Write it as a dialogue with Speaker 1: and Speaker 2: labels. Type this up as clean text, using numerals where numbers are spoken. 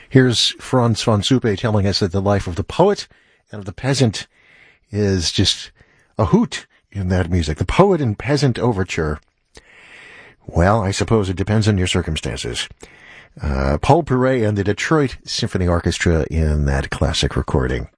Speaker 1: Here's Frans van Suppe telling us that the life of the poet and of the peasant is just a hoot in that music. The Poet and Peasant Overture. Well, I suppose it depends on your circumstances. Paul Perret and the Detroit Symphony Orchestra in that classic recording.